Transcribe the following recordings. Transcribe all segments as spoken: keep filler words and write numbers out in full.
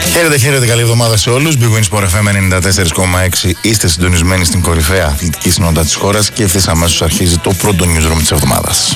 Χαίρετε, χαίρετε, καλή εβδομάδα σε όλους. Big Win Sport εφ εμ ενενήντα τέσσερα κόμμα έξι. Είστε συντονισμένοι στην κορυφαία αθλητική συνότητα της χώρας και ευθύς αμέσως αρχίζει το πρώτο newsroom της εβδομάδας.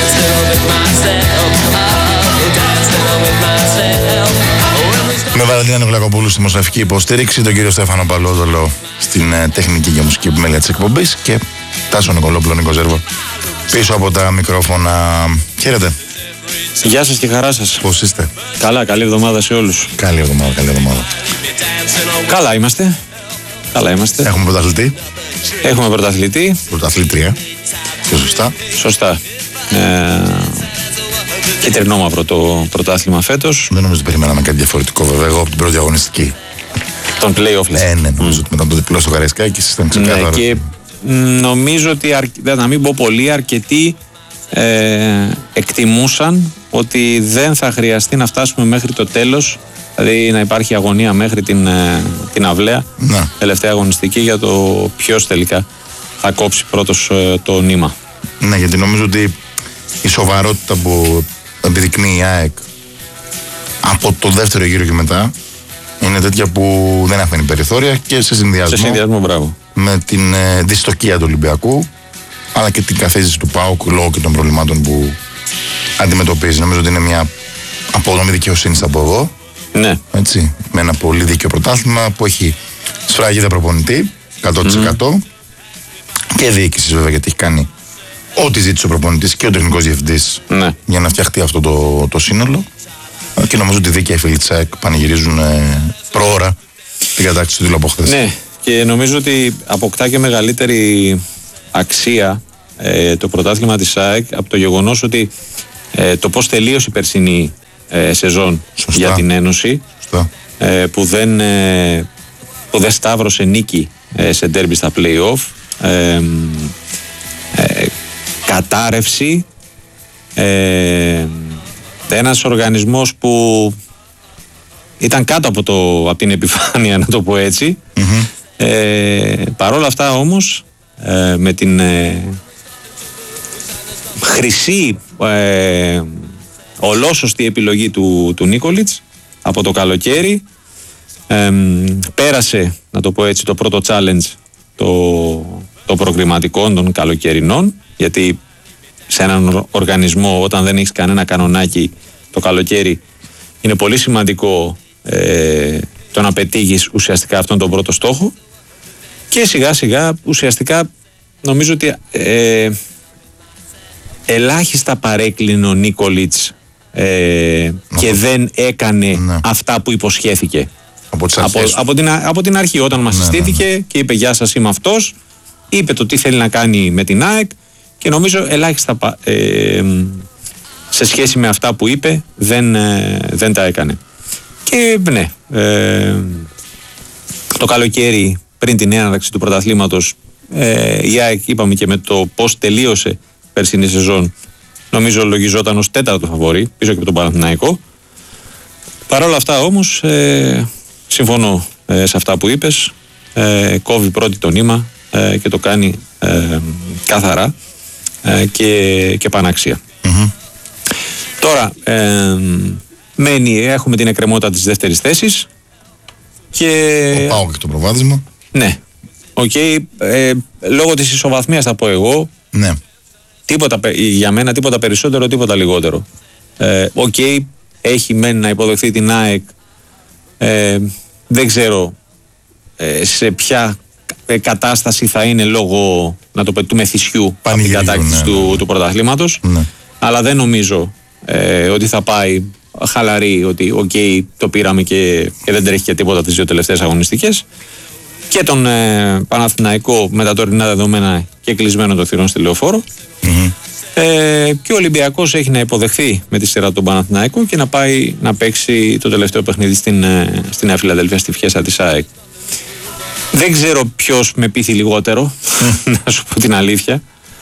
Με Βαλεντίνα Νικλακοπούλου στη δημοσιογραφική υποστήριξη, τον κύριο Στέφανο Παλόδολο στην ε, τεχνική και μουσική επιμέλεια της εκπομπής και Τάσο Νικολόπουλο, Νίκο Ζέρβο πίσω από τα μικρόφωνα. Χαίρετε. Γεια σας και χαρά σας. Πώς είστε? Καλά, καλή εβδομάδα σε όλους. Καλή εβδομάδα, καλή εβδομάδα. Καλά είμαστε. Καλά είμαστε. Έχουμε πρωταθλητή. Έχουμε πρωταθλητή. Πρωταθλήτρια. Και σωστά. Σωστά. Ε, και τερνόμαυρο το πρωτάθλημα φέτος. Δεν νομίζω ότι περιμέναμε κάτι διαφορετικό, βέβαια. Εγώ από την πρώτη αγωνιστική. Τον play-off. Ε, ναι, νομίζω mm. ότι μετά το διπλό στο Καραϊσκάκη ήταν ξεκάθαρο. Ναι, και νομίζω ότι, αρ... να μην πω πολύ, αρκετοί ε, εκτιμούσαν ότι δεν θα χρειαστεί να φτάσουμε μέχρι το τέλος, δηλαδή να υπάρχει αγωνία μέχρι την, ε, την αυλαία, ναι. Τελευταία αγωνιστική, για το ποιος τελικά θα κόψει πρώτος ε, το νήμα. Ναι, γιατί νομίζω ότι η σοβαρότητα που επιδεικνύει η ΑΕΚ από το δεύτερο γύρο και μετά είναι τέτοια που δεν αφήνει περιθώρια και σε συνδυασμό, σε συνδυασμό μπράβο. με την ε, δυστοκία του Ολυμπιακού, αλλά και την καθίζηση του ΠΑΟΚ λόγω και των προβλημάτων που αντιμετωπίζει. Νομίζω ότι είναι μια απόδομη δικαιοσύνη, θα πω εγώ. Ναι. Έτσι, με ένα πολύ δίκαιο πρωτάθλημα που έχει σφραγίδα προπονητή εκατό τοις εκατό mm. και διοίκηση, βέβαια, γιατί έχει κάνει ό,τι ζήτησε ο προπονητής και ο τεχνικός διευθυντής, ναι, για να φτιαχτεί αυτό το, το σύνολο. Και νομίζω ότι δίκαια οι φίλοι της ΑΕΚ πανηγυρίζουν ε, προώρα την κατάκτηση του τίτλου από χθες. Ναι, και νομίζω ότι αποκτά και μεγαλύτερη αξία ε, το πρωτάθλημα της ΑΕΚ από το γεγονός ότι ε, το πώς τελείωσε η περσινή ε, σεζόν. Σωστά. Για την Ένωση, ε, που, δεν, ε, που δεν σταύρωσε νίκη ε, σε ντέρμπι στα play-off, ε, ε, κατάρρευση, ε, ένας οργανισμός που ήταν κάτω από, το, από την επιφάνεια, να το πω έτσι. Mm-hmm. Ε, παρόλα αυτά όμως, ε, με την ε, χρυσή, ε, ολόσωστη επιλογή του, του Νίκολιτς από το καλοκαίρι, ε, πέρασε, να το πω έτσι, το πρώτο challenge, το, το προκριματικό των καλοκαιρινών, γιατί σε έναν οργανισμό, όταν δεν έχεις κανένα κανονάκι το καλοκαίρι, είναι πολύ σημαντικό ε, το να πετύχεις ουσιαστικά αυτόν τον πρώτο στόχο. Και σιγά σιγά ουσιαστικά νομίζω ότι ε, ελάχιστα παρέκλεινε ο Νίκολιτς ε, και το... δεν έκανε, ναι, αυτά που υποσχέθηκε από, από, από, την, από την αρχή, όταν μας, ναι, συστήθηκε, ναι, ναι, και είπε γεια σας, είμαι αυτός, είπε το τι θέλει να κάνει με την ΑΕΚ. Και νομίζω ελάχιστα ε, σε σχέση με αυτά που είπε δεν, ε, δεν τα έκανε. Και ναι, ε, το καλοκαίρι πριν την έναρξη του πρωταθλήματος, ε, η ΑΕΚ, είπαμε, και με το πώς τελείωσε περσινή σεζόν, νομίζω λογιζόταν ως τέταρτο φαβορί πίσω και από τον Παναθηναϊκό. Παρ' όλα αυτά όμως, ε, συμφωνώ ε, σε αυτά που είπες, ε, κόβει πρώτη το νήμα ε, και το κάνει ε, καθαρά και, και παναξία. Mm-hmm. Τώρα ε, μένει, έχουμε την εκκρεμότητα της δεύτερης θέσης και... Ο ΠΑΟΚ και το προβάδισμα. Ναι, οκ, okay, ε, λόγω της ισοβαθμίας θα πω εγώ, ναι, τίποτα, για μένα τίποτα περισσότερο, τίποτα λιγότερο. ε, Οκ, okay, έχει μένει να υποδεχθεί την ΑΕΚ, ε, δεν ξέρω ε, σε ποια κατάσταση θα είναι λόγω, να το πετούμε, θυσιού από την κατάκτηση, ναι, του, του πρωταθλήματος, ναι, αλλά δεν νομίζω ε, ότι θα πάει χαλαρή, ότι οκ, okay, το πήραμε και, και δεν τρέχει και τίποτα τις δύο τελευταίες αγωνιστικές. Και τον ε, Παναθηναϊκό με τα τωρινά δεδομένα και κλεισμένο το θυρών στη Λεωφόρο. Mm-hmm. ε, και ο Ολυμπιακός έχει να υποδεχθεί με τη σειρά τον Παναθηναϊκό και να πάει να παίξει το τελευταίο παιχνίδι στην, ε, στην Νέα Φιλαδέλφια, στη Φιέστα της ΑΕΚ. Δεν ξέρω ποιος με πείθει λιγότερο, να σου πω την αλήθεια.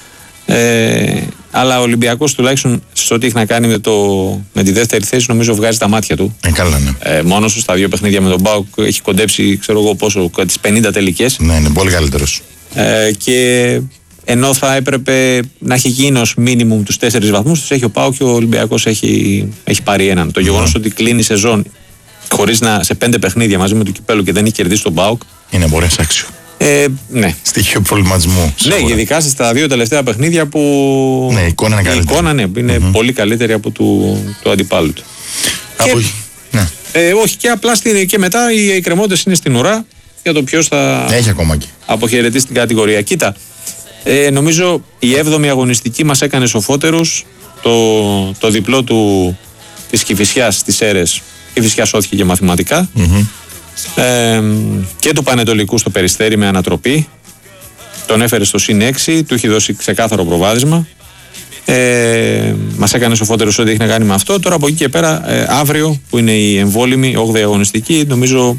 Ε, αλλά ο Ολυμπιακός, τουλάχιστον σε ό,τι έχει να κάνει με, το, με τη δεύτερη θέση, νομίζω βγάζει τα μάτια του. Ε, καλά, ναι. Ε, μόνος του στα δύο παιχνίδια με τον ΠΑΟΚ έχει κοντέψει, ξέρω εγώ πόσο, τις πενήντα τελικές. Ναι, είναι πολύ καλύτερος. Ε, και ενώ θα έπρεπε να έχει γίνει ως μίνιμουμ τους τέσσερις βαθμούς, τους έχει ο ΠΑΟΚ και ο Ολυμπιακός έχει, έχει πάρει έναν. Το γεγονός mm. ότι κλείνει η σεζόν χωρίς να σε πέντε παιχνίδια μαζί με το Κυπέλλου και δεν έχει κερδίσει τον ΠΑΟΚ. Είναι μπορές άξιο. Ε, ναι. Στοιχείο προβληματισμού. Ναι, και ειδικά στα δύο τελευταία παιχνίδια που. Ναι, η εικόνα είναι καλύτερη. Η εικόνα ναι, είναι mm-hmm. πολύ καλύτερη από του, του αντιπάλου του. Από... Και, ναι. ε, όχι, και απλά στην, και μετά οι εκκρεμότητες είναι στην ουρά για το ποιος θα έχει ακόμα και αποχαιρετήσει την κατηγορία. Κοίτα, ε, νομίζω η έβδομη αγωνιστική μας έκανε σοφότερους. Το, το διπλό του της Κηφισιάς στις αίρες. Η Κηφισιά σώθηκε και μαθηματικά. Mm-hmm. Ε, και του Πανετολικού στο Περιστέρι με ανατροπή. Τον έφερε στο συν έξι, του έχει δώσει ξεκάθαρο προβάδισμα. Ε, μας έκανε σοφότερος ό,τι έχει να κάνει με αυτό. Τώρα από εκεί και πέρα, ε, αύριο που είναι η εμβόλυμη, όγδοη αγωνιστική, νομίζω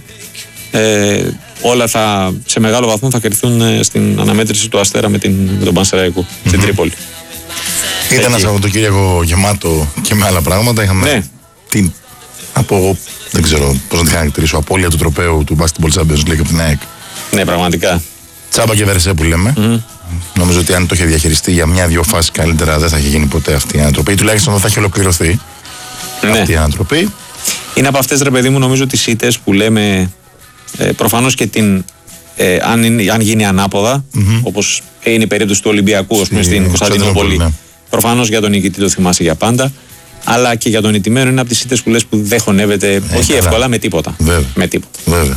ε, όλα θα, σε μεγάλο βαθμό θα κρυθούν ε, στην αναμέτρηση του Αστέρα με, την, με τον Πανσεραϊκό mm-hmm. στην Τρίπολη. Ήταν ένα Σαββατοκύριακο γεμάτο και με άλλα πράγματα. Είχαμε ναι. την από, δεν ξέρω πώς να την χαρακτηρίσω, απώλεια του τροπαίου του Basketball Champions League από την ΑΕΚ. Ναι, πραγματικά. Τσάμπα και βερσέ που λέμε. Mm. Νομίζω ότι αν το είχε διαχειριστεί για μια-δυο φάσεις καλύτερα δεν θα είχε γίνει ποτέ αυτή η ανατροπή. Τουλάχιστον δεν θα είχε ολοκληρωθεί ναι. αυτή η ανατροπή. Είναι από αυτές, ρε παιδί μου, νομίζω τις ήττες που λέμε ε, προφανώς και την. Ε, αν, είναι, αν γίνει ανάποδα, mm-hmm. όπως είναι η περίπτωση του Ολυμπιακού ας πούμε, στην Κωνσταντινούπολη. Ναι. Προφανώς για τον νικητή το θυμάσαι για πάντα. Αλλά και για τον ηττημένο είναι από τις ήττες που λες που δεν χωνεύεται, ε, όχι καλά. Εύκολα, με τίποτα. Βέβαια. Με τίποτα. Βέβαια.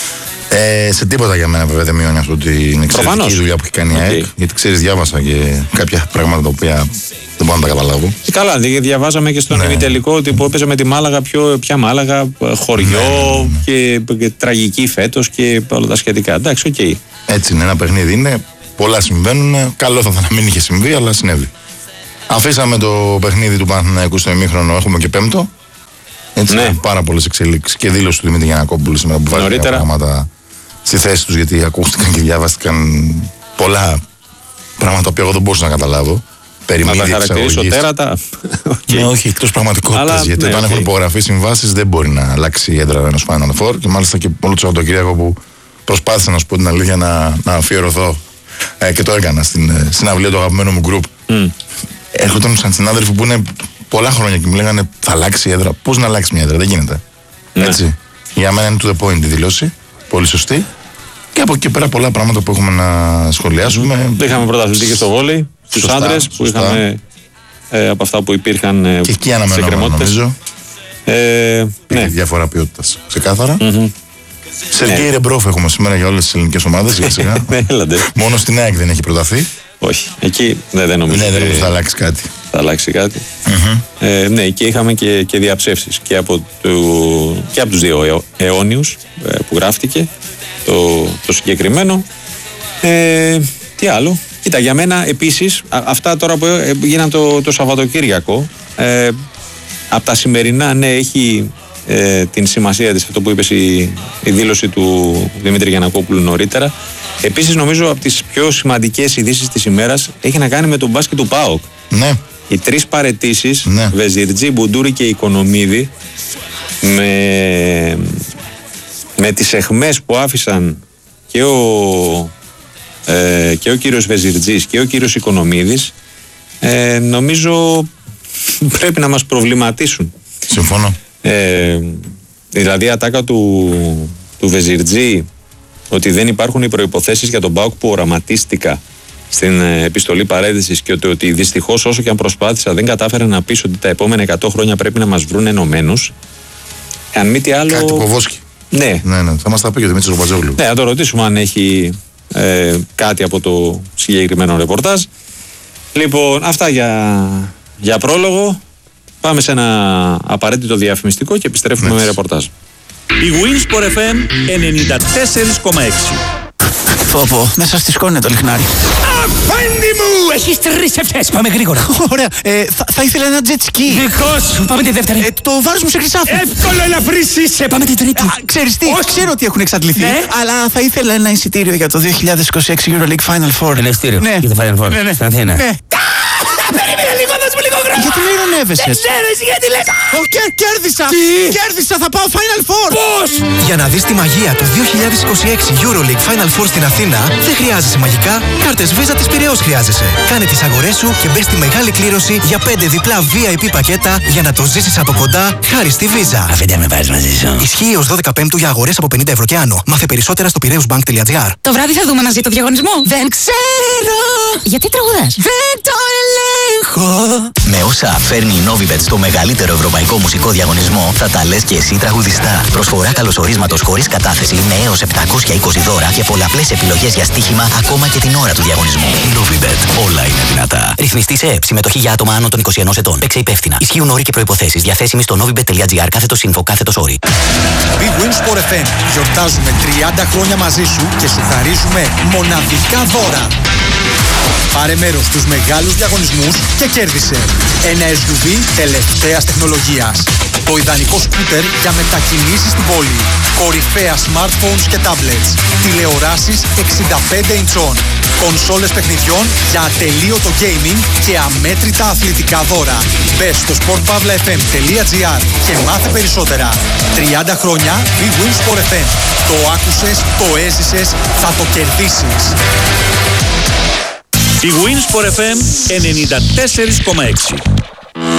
Ε, σε τίποτα για μένα βέβαια δεν μειώνει αυτό την εξαιρετική δουλειά που έχει κάνει η ΑΕΚ. Okay. Γιατί ξέρεις, διάβασα και κάποια πράγματα τα οποία δεν μπορώ να τα καταλάβω. Και καλά, διαβάζαμε και στον ημιτελικό ναι. ότι που έπαιζε με τη Μάλαγα, πιο, ποια Μάλαγα, χωριό ναι, ναι, ναι. Και, και τραγική φέτος και όλα τα σχετικά. Εντάξει, οκ. Okay. Έτσι είναι, ένα παιχνίδι είναι. Πολλά συμβαίνουν. Καλό θα ήταν να μην είχε συμβεί, αλλά συνέβη. Αφήσαμε το παιχνίδι του Παναθηναϊκού στο ημίχρονο, έχουμε και πέμπτο. Έτσι, ναι. Πάρα πολλές εξελίξεις και δήλωση του Δημήτρη Γιαννακόπουλου σήμερα που βάλει πράγματα στη θέση τους, γιατί ακούστηκαν και διαβάστηκαν πολλά πράγματα που εγώ δεν μπορούσα να καταλάβω. Να τα χαρακτηρίσω τέρατα. Okay. Ναι, όχι, εκτός πραγματικότητας. Γιατί ναι, όταν okay. έχουν υπογραφεί συμβάσεις δεν μπορεί να αλλάξει η έδρα ενός Final Four. Και μάλιστα και όλο το Σαββατοκύριακο που προσπάθησα να σου πω την αλήθεια να, να αφιερωθώ ε, και το έκανα στην συναυλία του αγαπημένου μου γκρουπ. Mm. Έρχονταν σαν συνάδελφοι που είναι πολλά χρόνια και μου λέγανε θα αλλάξει η έδρα. Πώς να αλλάξει μια έδρα, δεν γίνεται. Ναι. Έτσι. Για μένα είναι to the point η δηλώση. Πολύ σωστή. Και από εκεί πέρα πολλά πράγματα που έχουμε να σχολιάσουμε. Mm. Είχαμε πρωταθλητή και στο βόλεϊ, στους άντρες που είχαμε ε, από αυτά που υπήρχαν ε, και εκεί αναμενόμενο νομίζω. Ε, ναι. Διαφορά ποιότητας. Ξεκάθαρα. Mm-hmm. Σεργέη Ρεμπρόφ έχουμε σήμερα για όλες τις ελληνικές ομάδες. Μόνο στην ΑΕΚ δεν έχει προταθεί. Όχι, εκεί ναι, δεν νομίζω. Ναι, δεν νομίζω θα αλλάξει κάτι. Θα αλλάξει κάτι. Mm-hmm. Ε, ναι, και είχαμε και, και διαψεύσεις και από, του, και από τους δύο αιώ, αιώνιους ε, που γράφτηκε το, το συγκεκριμένο. Ε, τι άλλο. Κοίτα, για μένα επίσης, α, αυτά τώρα που ε, γίναν το, το Σαββατοκύριακο, ε, από τα σημερινά, ναι, έχει ε, την σημασία της αυτό που είπες η, η δήλωση του Δημήτρη Γιαννακόπουλου νωρίτερα. Επίσης νομίζω από τις πιο σημαντικές ειδήσεις της ημέρας έχει να κάνει με τον μπάσκετ του ΠΑΟΚ. Ναι. Οι τρεις παραιτήσεις, ναι. Βεζιρτζή, Μπουντούρη και Οικονομίδη, με, με τις αιχμές που άφησαν και ο, ε, και ο κύριος Βεζιρτζής και ο κύριος Οικονομίδης, ε, νομίζω πρέπει να μας προβληματίσουν. Συμφωνώ. Ε, δηλαδή η ατάκα του, του Βεζιρτζή, ότι δεν υπάρχουν οι προϋποθέσεις για τον ΠΑΟΚ που οραματίστηκα στην επιστολή παρέδεσης και ότι, ότι δυστυχώς όσο και αν προσπάθησα δεν κατάφερα να πείσω ότι τα επόμενα εκατό χρόνια πρέπει να μας βρουν ενωμένους. Αν μη τι άλλο. Κάτι Ποβόσκι. Ναι. ναι, ναι. Θα μας τα πει και ο Δημήτρης Ρομπατζόγλου. Ναι, θα το ρωτήσουμε αν έχει ε, κάτι από το συγκεκριμένο ρεπορτάζ. Λοιπόν, αυτά για, για πρόλογο. Πάμε σε ένα απαραίτητο διαφημιστικό και επιστρέφουμε με ρεπορτάζ. Η Winsport εφ εμ ενενήντα τέσσερα κόμμα έξι. Πω πω, μέσα στη σκόνη είναι το λιχνάρι. Αφέντη μου! Έχεις τρεις ευθές, πάμε γρήγορα. Ωραία, ε, θα, θα ήθελα ένα jet ski. Δικό σου, πάμε τη δεύτερη. Ε, το βάρος μου σε χρυσάφι. Εύκολο ελαφρύς είσαι, πάμε τη τρίτη. Α, ξέρεις τι, όχι. Ξέρω ότι έχουν εξαντληθεί, ναι. Αλλά θα ήθελα ένα εισιτήριο για το δύο χιλιάδες είκοσι έξι EuroLeague Final Four. Ένα εισιτήριο ναι. για το Final Four, ναι, ναι. στην Αθήνα. Ναι. Περίμενε λίγο, δώσ' μου λίγο χρόνο. Γιατί με ειρωνεύεσαι? Δεν ξέρω, εσύ γιατί λες. Ω, κέρ, κέρδισα! Τι? Κέρδισα, θα πάω Final Four! Πώς? Για να δεις τη μαγεία του δύο χιλιάδες είκοσι έξι EuroLeague Final Four στην Αθήνα, δεν χρειάζεσαι μαγικά, κάρτες Visa της Πειραιώς χρειάζεσαι. Κάνε τις αγορές σου και μπες στη μεγάλη κλήρωση για πέντε διπλά βι άι πι πακέτα για να το ζήσεις από κοντά χάρη στη Visa. Αφέντε με πάρεις μαζί σου. Ισχύει ως δώδεκα Πέμπτου για αγορές από πενήντα ευρώ και άνω. Μάθε περισσότερα στο πειραιούσbank.gr. Το βράδυ θα δούμε μαζί το διαγωνισμό. Δεν ξέρω. Γιατί τραγουδάς? Δεν το ελέγχω. Με όσα φέρνει η Novibet στο μεγαλύτερο ευρωπαϊκό μουσικό διαγωνισμό, θα τα λες και εσύ τραγουδιστά. Προσφορά καλωσορίσματος χωρίς κατάθεση με έως επτακόσια είκοσι δώρα και πολλαπλές επιλογές για στοίχημα ακόμα και την ώρα του διαγωνισμού. Novibet. Όλα είναι δυνατά. Ρυθμιστή σε ΕΕΠ. Συμμετοχή για άτομα άνω των είκοσι ενός ετών. Παίξε υπεύθυνα. Ισχύουν όροι και προϋποθέσεις. Διαθέσιμοι στο novibet.gr κάθετος info κάθετος όροι. Big Win Sport εφ εμ. Γιορτάζουμε τριάντα χρόνια μαζί σου και σου χαρίζουμε μοναδικά δώρα. Πάρε μέρος στους μεγάλους διαγωνισμούς και κέρδισε ένα ες γιου βι τελευταίας τεχνολογίας. Το ιδανικό σκούτερ για μετακινήσεις στην πόλη. Κορυφαία smartphones και tablets. Τηλεοράσεις εξήντα πέντε ιντσών. Κονσόλες παιχνιδιών για ατελείωτο gaming και αμέτρητα αθλητικά δώρα. Μπες στο sportpavlafm.gr και μάθε περισσότερα. τριάντα χρόνια Big Win Sport εφ εμ. Το άκουσες, το έζησες, θα το κερδίσεις. Η Win Sport εφ εμ ενενήντα τέσσερα κόμμα έξι.